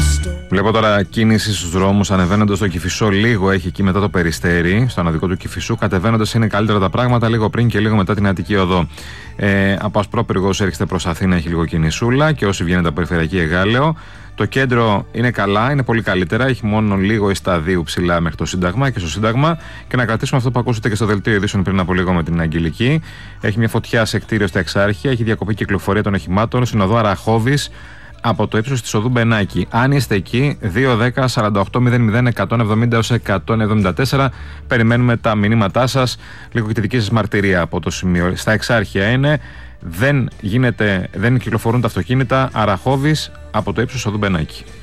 Βλέπω τώρα κίνηση στους δρόμους, ανεβαίνοντας στο Κηφισό, λίγο έχει εκεί μετά το Περιστέρι, στο αναδικό του Κηφισού. Κατεβαίνοντας είναι καλύτερα τα πράγματα, λίγο πριν και λίγο μετά την Αττική Οδό. Από Ασπρόπυργο όσοι έρχεστε προς Αθήνα έχει λίγο κινησούλα και όσοι βγαίνετε από Περιφερειακή Εγάλεο. Το κέντρο είναι καλά, είναι πολύ καλύτερα. Έχει μόνο λίγο εσταδίου ψηλά μέχρι το Σύνταγμα και στο Σύνταγμα. Και να κρατήσουμε αυτό που ακούσατε και στο δελτίο ειδήσεων πριν από λίγο με την Αγγελική. Έχει μια φωτιά σε κτίριο στα Εξάρχεια, έχει διακοπή κυκλοφορία των οχημάτων στην οδό Αραχώδης από το ύψος της οδού Μπενάκη. Αν είστε εκεί, 2-10-48-00-170-174. Περιμένουμε τα μηνύματά σας, λίγο και τη δική σας μαρτυρία από το σημείο. Στα Εξάρχεια είναι, δεν κυκλοφορούν τα αυτοκίνητα. Αραχώδης από το ύψος οδού Μπενάκη.